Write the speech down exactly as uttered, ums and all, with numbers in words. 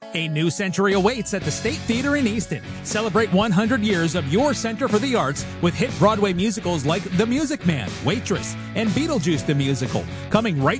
A new century awaits at the State Theater in Easton. Celebrate one hundred years of your Center for the Arts with hit Broadway musicals like The Music Man, Waitress, and Beetlejuice the Musical, coming right